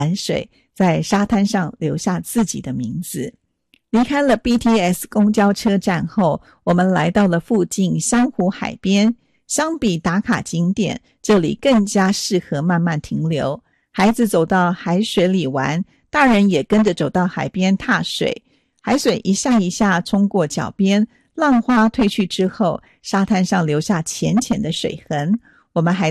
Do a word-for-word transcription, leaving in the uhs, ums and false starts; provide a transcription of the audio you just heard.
玩水，在沙滩上留下自己的名字。离开了 B T S 公交车站后，我们来到了附近香湖海边。相比打卡景点，这里更加适合慢慢停留。孩子走到海水里玩，大人也跟着走到海边踏水。海水一下一下冲过脚边，浪花退去之后，沙滩上留下浅浅的水痕。我们还